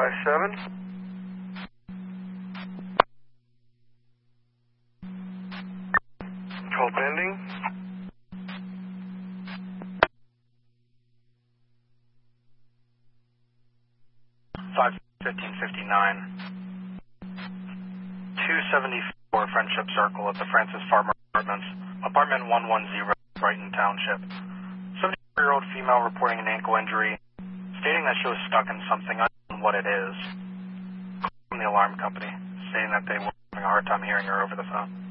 557. Call pending. Five 1559. 274 Friendship Circle at the Francis Farmer Apartments, apartment 110, Brighton Township. 70-year-old female reporting an ankle injury, stating that she was stuck in something. I don't know what it is. From the alarm company, stating that they were having a hard time hearing her over the phone.